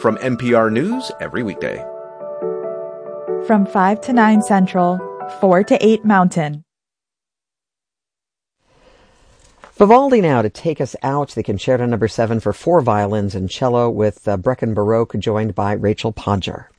from NPR News every weekday. From 5 to 9 Central, 4 to 8 Mountain. Vivaldi now to take us out, the Concerto No. 7 for 4 violins and cello with Brecken Baroque joined by Rachel Podger.